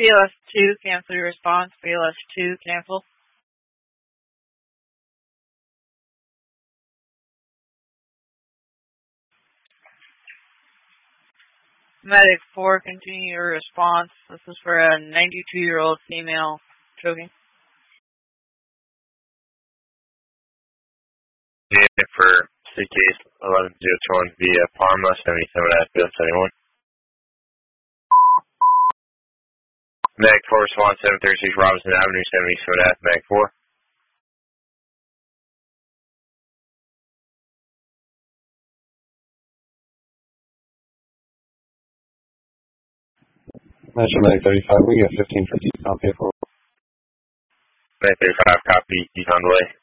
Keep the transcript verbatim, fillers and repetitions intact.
B L S two, cancel your response. B L S two, cancel. Medic four, continue your response. This is for a ninety-two-year-old female choking. Unit for C case eleven oh two one via Parma, seventy-seven at Bill seventy-one. Medic four, Swan seven thirty-six Robinson Avenue, seventy-seven at Medic four. National Medic thirty-five, we got fifteen fifty, copy for. Medic thirty-five, copy, he's on the way.